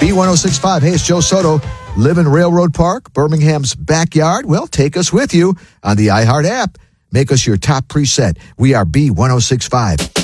B1065. Hey, it's Joe Soto. Live in Railroad Park, Birmingham's backyard? Well, take us with you on the iHeart app. Make us your top preset. We are B1065.